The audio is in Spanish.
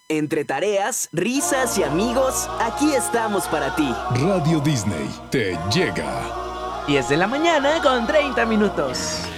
Entre tareas, risas y amigos, aquí estamos para ti. Radio Disney te llega. 10 de la mañana con 30 minutos.